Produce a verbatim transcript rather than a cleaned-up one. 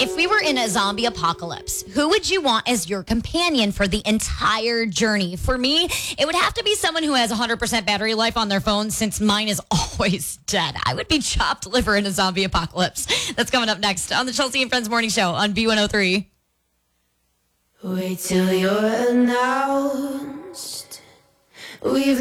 If we were in a zombie apocalypse, who would you want as your companion for the entire journey? For me, it would have to be someone who has one hundred percent battery life on their phone since mine is always dead. I would be chopped liver in a zombie apocalypse. That's coming up next on the Chelsea and Friends Morning Show on B one oh three. Wait till you're announced. We've